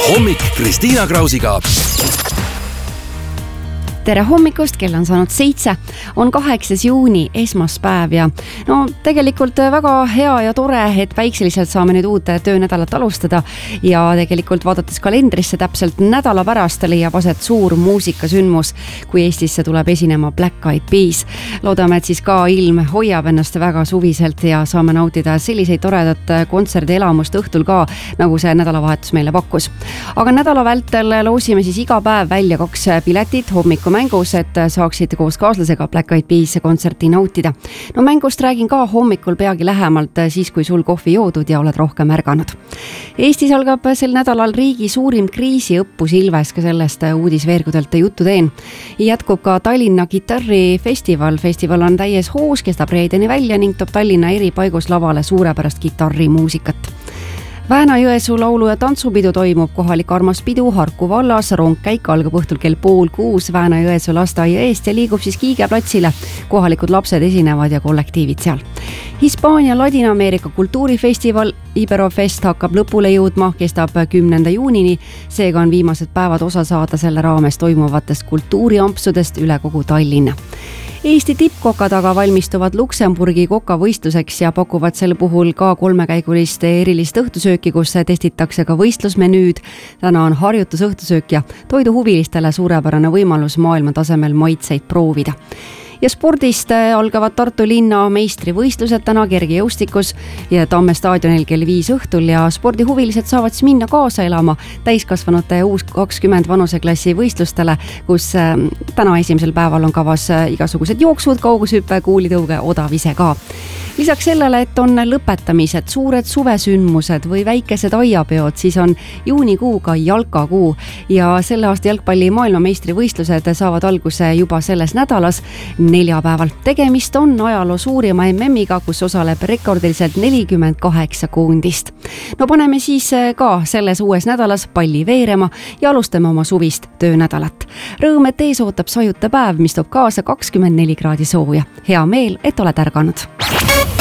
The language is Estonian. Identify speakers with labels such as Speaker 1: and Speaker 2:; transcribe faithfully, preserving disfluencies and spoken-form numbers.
Speaker 1: hommik Kristiina Krausiga.
Speaker 2: Tere hommikust, kell on saanud seitse, on kaheksas juuni, esmaspäev ja no tegelikult väga hea ja tore, et väikseliselt saame nüüd uut töönädalat alustada ja tegelikult vaadates kalendrisse täpselt nädala pärast leiab aset suur muusikasündmus, kui Eestisse tuleb esinema Black Eyed Peas. Loodame, et siis ka ilm hoiab ennast väga suviselt ja saame nautida selliseid toredat kontserdielamust õhtul ka, nagu see nädalavahetus meile pakkus. Aga nädala vältel loosime siis iga päev välja kaks piletit hommiku mängus, et saaksid koos kaaslasega Black Eyed Peas kontserti nautida. No mängust räägin ka hommikul peagi lähemalt siis, kui sul kohvi joodud ja oled rohkem ärganud. Eestis algab sel nädalal riigi suurim kriisiõppus Ilves, ka sellest uudisveergudelt juttu teen. Jätkub ka Tallinna kitarrifestival. Festival on täies hoos, kestab reedeni välja ning toob Tallinna eri paigus lavale suurepärast kitarrimuusikat. Väänajõesuu laulu- ja tantsupidu toimub kohalik armas pidu Harku vallas. Rongkäik algab õhtul kell pool kuus Väänajõesuu lasteaia eest ja liigub siis Kiige platsile. Kohalikud lapsed esinevad ja kollektiivid seal. Hispaania Ladina-Ameerika kultuurifestival Iberofest hakkab lõpule jõudma, kestab kümnenda juunini. Seega on viimased päevad osa saada selle raames toimuvatest kultuuriampsudest üle kogu Tallinna. Eesti tippkokad aga valmistuvad Luksemburgi kokavõistluseks ja pakuvad sel puhul ka kolmekäigulist erilist õhtusööki, kus testitakse ka võistlusmenüüd. Täna on harjutus õhtusöök ja toiduhuvilistele suurepärane võimalus maailma tasemel maitseid proovida. Ja spordist algavad Tartu linna meistrivõistlused täna kergejõustikus ja Tamme staadionil kell viis õhtul ja spordihuvilised saavad siis minna kaasa elama täiskasvanute uus kakskümmend vanuseklassi võistlustele, kus täna esimesel päeval on kavas igasugused jooksud, kaugushüppe, kuulitõuge, odavise ka. Lisaks sellele, et on lõpetamised, suured suvesündmused või väikesed aiapeod, siis on juunikuu ka jalkakuu ja selle aasta jalgpalli maailmameistrivõistlused saavad alguse juba selles nädalas neljapäeval. Tegemist on ajaloo suurima M M-iga, kus osaleb rekordiliselt nelikümmend kaheksa koondist. No paneme siis ka selles uues nädalas palli veerema ja alustame oma suvist töönädalat. Rõõm, et ees ootab sajuta päev, mis toob kaasa kakskümmend neli kraadi sooja. Hea meel, et oled ärganud.